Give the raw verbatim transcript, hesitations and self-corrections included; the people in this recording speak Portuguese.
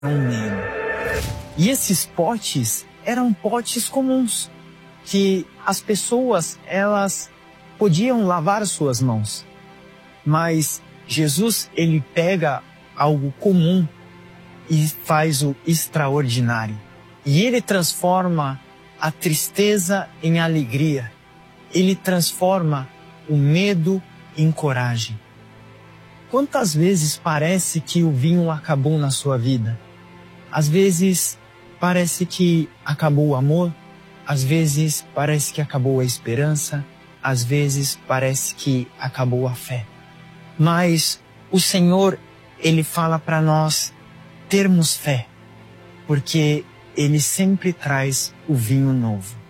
um nele. E esses potes eram potes comuns, que as pessoas, elas podiam lavar suas mãos. Mas Jesus, ele pega algo comum e faz o extraordinário. E ele transforma a tristeza em alegria. Ele transforma o medo em coragem. Quantas vezes parece que o vinho acabou na sua vida? Às vezes parece que acabou o amor, às vezes parece que acabou a esperança, às vezes parece que acabou a fé. Mas o Senhor, ele fala para nós termos fé, porque ele sempre traz o vinho novo.